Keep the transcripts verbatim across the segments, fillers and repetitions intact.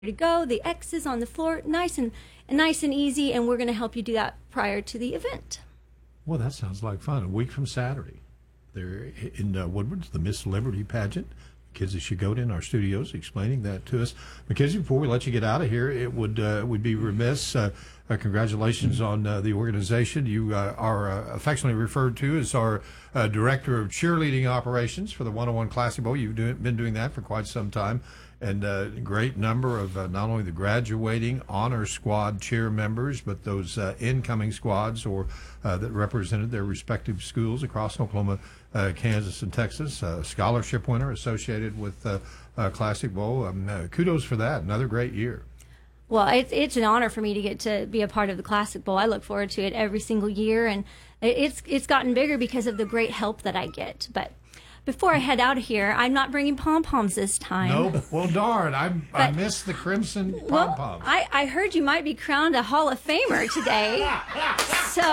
to go. The X is on the floor, nice and, and nice and easy, and we're going to help you do that prior to the event. Well, that sounds like fun. A week from Saturday, they're in uh, Woodward's, the Miss Liberty pageant. Kids that should go to in our studios explaining that to us. Mackenzie, before we let you get out of here, it would uh, would be remiss. Uh, uh, congratulations on uh, the organization. You uh, are uh, affectionately referred to as our uh, director of cheerleading operations for the one oh one Classic Bowl. You've do, been doing that for quite some time. And a great number of uh, not only the graduating honor squad cheer members, but those uh, incoming squads or uh, that represented their respective schools across Oklahoma, uh, Kansas, and Texas. Uh, scholarship winner associated with uh, uh, Classic Bowl. Um, uh, kudos for that. Another great year. Well, it's it's an honor for me to get to be a part of the Classic Bowl. I look forward to it every single year, and it's it's gotten bigger because of the great help that I get. But before I head out of here, I'm not bringing pom-poms this time. Nope. Well, darn. I I missed the crimson pom-poms. Well, I, I heard you might be crowned a Hall of Famer today. So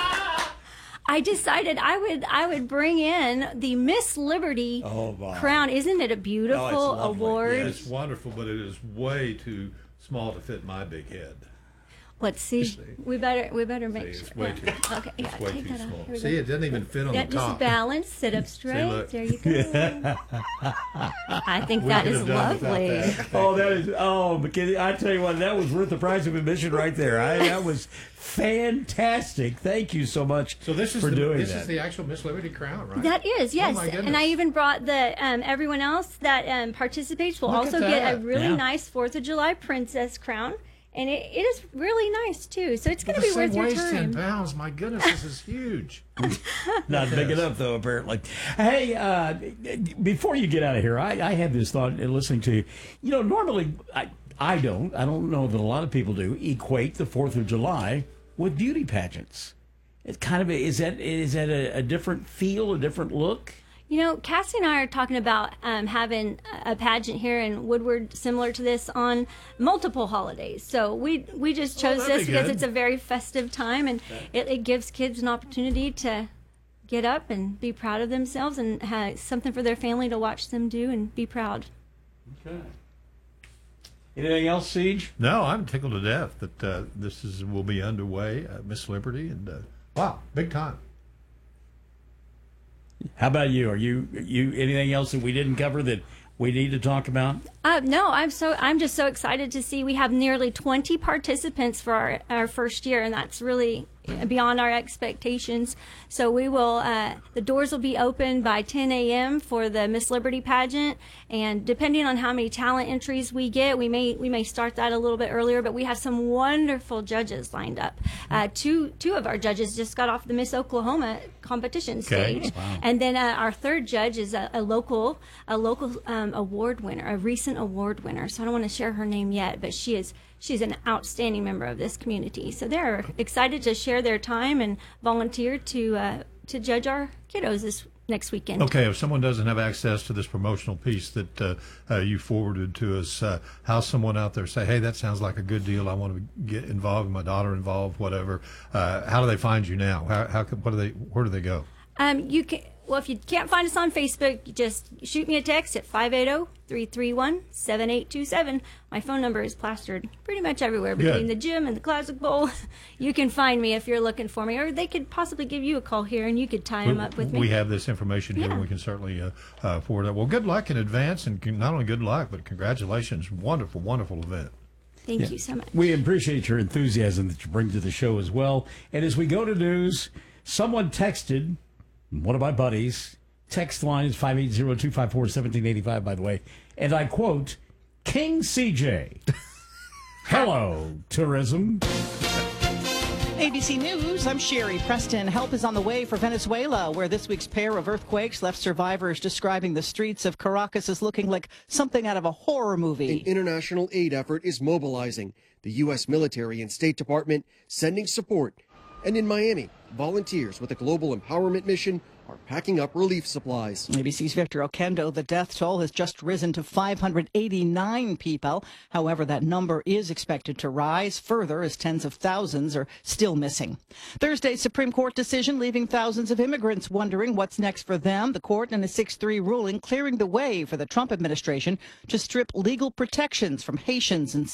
I decided I would I would bring in the Miss Liberty oh, wow. crown. Isn't it a beautiful oh, award? Yeah, it's wonderful, but it is way too small to fit my big head. Let's see. We better we better make see, it's sure. Way yeah. too, okay, yeah, it's way take too that small. off. See, it doesn't even fit on yeah, the top. Just balance, sit up straight. look. There you go. I think We that could is have done without lovely. that. Oh, that is, oh, McKinney, I tell you what, that was worth the price of admission right there. I, that was fantastic. Thank you so much So this is for the, doing this that. is the actual Miss Liberty crown, right? That is, yes. Oh my And I goodness. even brought the um, everyone else that um, participates will Look also at get that. a really Yeah. nice Fourth of July princess crown, and it, it is really nice too. So it's going to be This thing worth your weighs ten time. pounds. My goodness, this is huge. Not big enough, though, apparently. Hey, uh, before you get out of here, I, I had this thought in listening to you. You know, normally, I, I don't, I don't know that a lot of people do, equate the fourth of July with beauty pageants. It's kind of, a, is that is that a, a different feel, a different look? You know, Cassie and I are talking about um, having a pageant here in Woodward similar to this on multiple holidays. So we we just chose that'd this be because good. it's a very festive time, and it, it gives kids an opportunity to get up and be proud of themselves and have something for their family to watch them do and be proud. Okay. Anything else, Siege? No, I'm tickled to death that uh, this is will be underway, uh, Miss Liberty, and uh, wow, big time. How about you? Are you you anything else that we didn't cover that we need to talk about? Uh, no, I'm so I'm just so excited to see we have nearly twenty participants for our, our first year, and that's really beyond our expectations. So we will uh, the doors will be open by ten a.m. for the Miss Liberty pageant, and depending on how many talent entries we get, we may we may start that a little bit earlier. But we have some wonderful judges lined up. Uh, two two of our judges just got off the Miss Oklahoma competition Okay. stage, Wow. and then uh, our third judge is a, a local a local um, award winner, a recent award winner. So I don't want to share her name yet, but she is she's an outstanding member of this community. So they're excited to share their time and volunteer to uh, to judge our kiddos this next weekend. Okay, if someone doesn't have access to this promotional piece that uh, uh, you forwarded to us, uh, how someone out there say, hey, that sounds like a good deal. I want to get involved, my daughter involved, whatever. Uh, how do they find you now? How, how what do they? Where do they go? Um, you can. Well, if you can't find us on Facebook, you just shoot me a text at five eight zero, three three one, seven eight two seven. My phone number is plastered pretty much everywhere between Good. the gym and the Classic Bowl. You can find me if you're looking for me, or they could possibly give you a call here and you could tie them up with me. We have this information here, Yeah. and we can certainly uh, uh, forward it. Well, good luck in advance, and con- not only good luck, but congratulations. Wonderful, wonderful event. Thank Yeah. you so much. We appreciate your enthusiasm that you bring to the show as well. And as we go to news, someone texted, one of my buddies, text line is five eight zero, two five four, one seven eight five, by the way, and I quote, King C J. Hello, tourism. A B C News, I'm Sherry Preston. Help is on the way for Venezuela, where this week's pair of earthquakes left survivors describing the streets of Caracas as looking like something out of a horror movie. An international aid effort is mobilizing. The U S military and State Department sending support. And in Miami, volunteers with the Global Empowerment Mission are packing up relief supplies. A B C's Victor Okendo. The death toll has just risen to five hundred eighty-nine people. However, that number is expected to rise further as tens of thousands are still missing. Thursday's Supreme Court decision leaving thousands of immigrants wondering what's next for them. The court in a six three ruling clearing the way for the Trump administration to strip legal protections from Haitians and